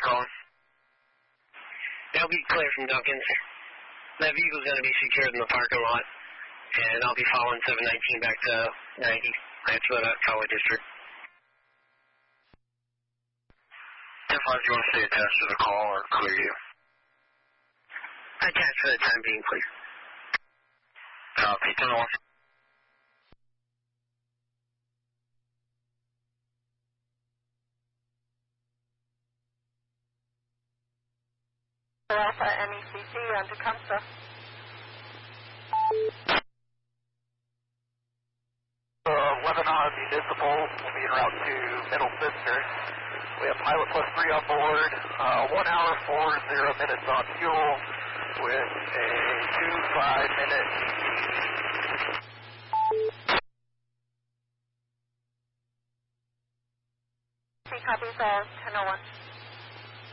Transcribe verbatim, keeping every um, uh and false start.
calling? That'll be clear from Duncan's. That vehicle's going to be secured in the parking lot, and I'll be following seven nineteen back to ninety. That's for the Cowley District. ten five, do you want to stay attached to the call or clear you? Attached for the time being, please. Copy, ten one. Alpha M E C C on Tecumseh. Uh, Lebanon Municipal will be en route to Middle Sister. We have pilot plus three on board, uh, one hour, four, zero minutes on fuel with a two, five minute. C copies, uh, ten oh one.